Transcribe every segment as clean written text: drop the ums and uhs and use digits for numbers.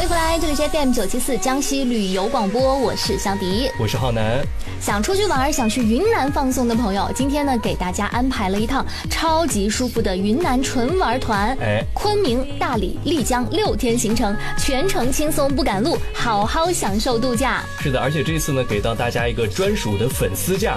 欢迎回来，这里是 FM974 江西旅游广播，我是香迪， 我是浩南。 想出去玩，想去云南放松的朋友，今天呢给大家安排了一趟超级舒服的云南纯玩团，昆明、大理、丽江6天行程，全程轻松不赶路，好好享受度假。 是的，而且这次呢给到大家一个专属的粉丝价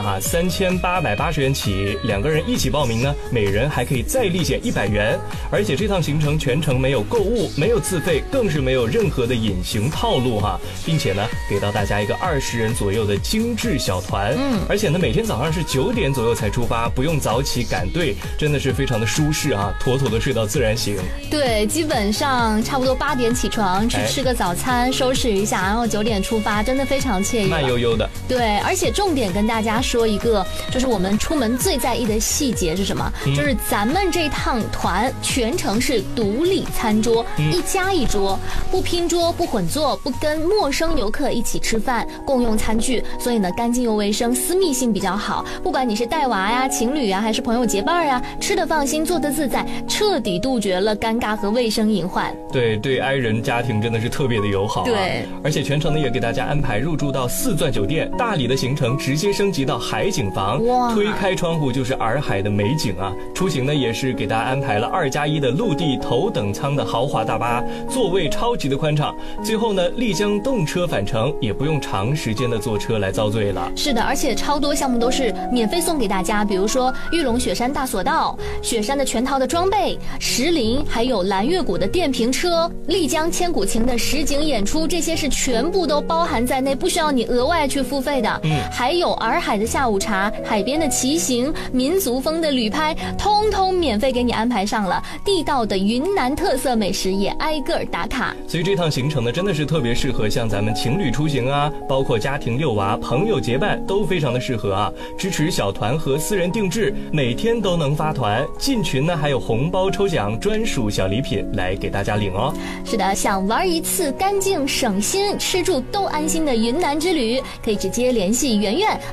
3880元起，2个人一起报名呢，每人还可以再立减100元。而且这趟行程全程没有购物，没有自费，更是没有任何的隐形套路并且呢给到大家一个20人左右的精致小团，而且呢每天早上是9点左右才出发，不用早起赶队，真的是非常的舒适妥妥的睡到自然醒。 对，基本上差不多8点起床去吃个早餐，收拾一下，然后9点出发，真的非常惬意， 慢悠悠的。 对，而且重点跟大家说一个，就是我们出门最在意的细节是什么？就是咱们这趟团全程是独立餐桌，1家1桌，不拼桌，不混坐，不跟陌生游客一起吃饭，共用餐具，所以呢干净又卫生，私密性比较好。不管你是带娃呀、情侣呀，还是朋友结伴呀，吃得放心，坐得自在，彻底杜绝了尴尬和卫生隐患。 对 I 人家庭真的是特别的友好对， 而且全程呢也给大家安排入住到4钻酒店，大理的行程直接升级到海景房，推开窗户就是洱海的美景出行呢也是给大家安排了2+1的陆地头等舱的豪华大巴，座位超级的宽敞。最后呢丽江动车返程，也不用长时间的坐车来遭罪了。 是的，而且超多项目都是免费送给大家，比如说玉龙雪山大索道、雪山的全套的装备、石林，还有蓝月谷的电瓶车、丽江千古情的实景演出，这些是全部都包含在内，不需要你额外去付费的。还有洱海的下午茶、海边的骑行、民族风的旅拍，通通免费给你安排上了。地道的云南特色美食也挨个打卡。 所以这趟行程呢真的是特别适合像咱们情侣出行包括家庭遛娃、朋友结伴都非常的适合支持小团和私人定制，每天都能发团，进群呢还有红包抽奖、专属小礼品来给大家领哦。 是的，想玩一次干净省心、吃住都安心的云南之旅，可以直接联系圆圆